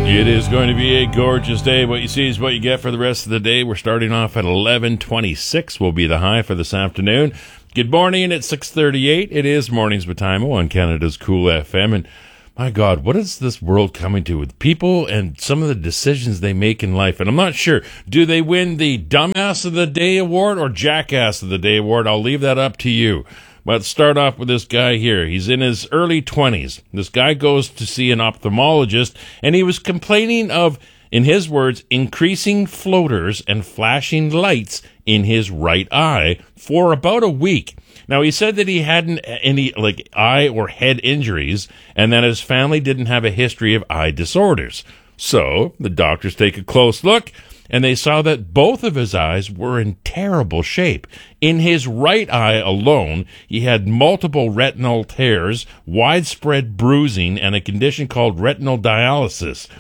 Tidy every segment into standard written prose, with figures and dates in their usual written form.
It is going to be a gorgeous day. What you see is what you get for the rest of the day. We're starting off at 11:26 will be the high for this afternoon. Good morning at 6:38. It is Mornings with Timo on Canada's Cool FM. And my God, what is this world coming to with people and some of the decisions they make in life? And I'm not sure, do they win the Dumbass of the Day award or Jackass of the Day award? I'll leave that up to you. Let's start off with this guy here. He's in his early 20s. This guy goes to see an ophthalmologist, and he was complaining of, in his words, increasing floaters and flashing lights in his right eye for about a week. Now, he said that he hadn't any eye or head injuries and that his family didn't have a history of eye disorders. So the doctors take a close look, and they saw that both of his eyes were in terrible shape. In his right eye alone, he had multiple retinal tears, widespread bruising, and a condition called retinal dialysis.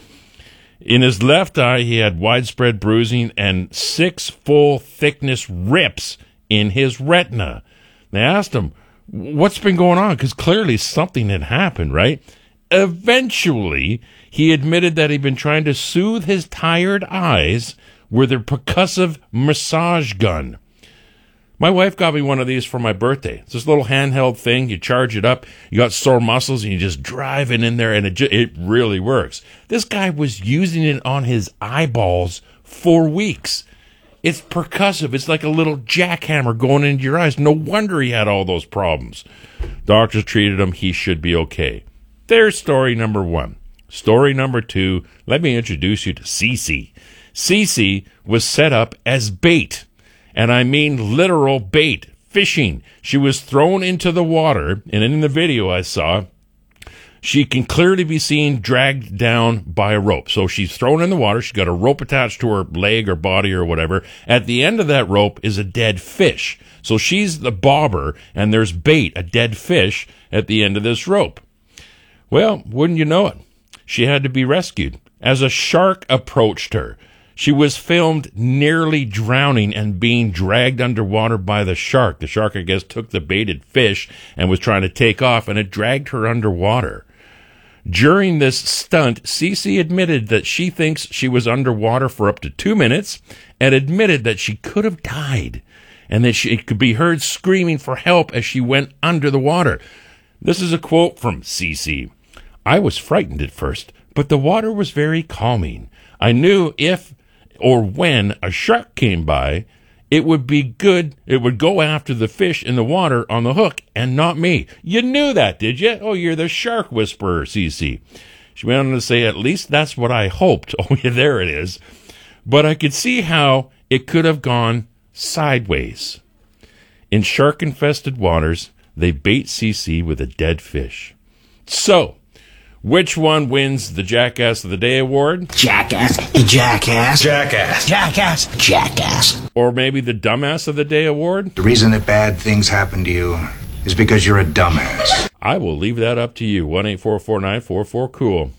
In his left eye, he had widespread bruising and 6 full-thickness rips in his retina. They asked him, what's been going on? Because clearly something had happened, right? Eventually, he admitted that he'd been trying to soothe his tired eyes with a percussive massage gun. My wife got me one of these for my birthday. It's this little handheld thing. You charge it up. You got sore muscles, and you just drive it in there, and it really works. This guy was using it on his eyeballs for weeks. It's percussive. It's like a little jackhammer going into your eyes. No wonder he had all those problems. Doctors treated him. He should be okay. There's story number 1. Story number 2, let me introduce you to Cece. Cece was set up as bait, and I mean literal bait, fishing. She was thrown into the water, and in the video I saw, she can clearly be seen dragged down by a rope. So she's thrown in the water. She's got a rope attached to her leg or body or whatever. At the end of that rope is a dead fish. So she's the bobber, and there's bait, a dead fish, at the end of this rope. Well, wouldn't you know it? She had to be rescued as a shark approached her. She was filmed nearly drowning and being dragged underwater by the shark. The shark, I guess, took the baited fish and was trying to take off, and it dragged her underwater. During this stunt, Cece admitted that she thinks she was underwater for up to 2 minutes and admitted that she could have died and that she could be heard screaming for help as she went under the water. This is a quote from Cece. I was frightened at first, but the water was very calming. I knew if or when a shark came by, it would be good. It would go after the fish in the water on the hook and not me. You knew that, did you? Oh, you're the shark whisperer, Cece. She went on to say, at least that's what I hoped. Oh, yeah, there it is. But I could see how it could have gone sideways. In shark-infested waters, they bait Cece with a dead fish. So, which one wins the Jackass of the Day award? Jackass, jackass, Jackass. jackass, jackass. Or maybe the Dumbass of the Day award? The reason that bad things happen to you is because you're a dumbass. I will leave that up to you. 1-844-944-COOL.